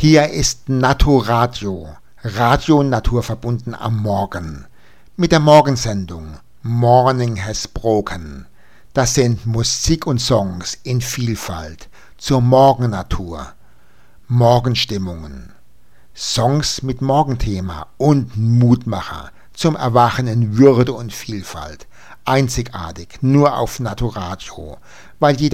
Hier ist Naturadio, Radio naturverbunden am Morgen, mit der Morgensendung Morning Has Broken. Das sind Musik und Songs in Vielfalt zur Morgennatur, Morgenstimmungen, Songs mit Morgenthema und Mutmacher zum Erwachen in Würde und Vielfalt. Einzigartig, nur auf Naturadio, weil jeder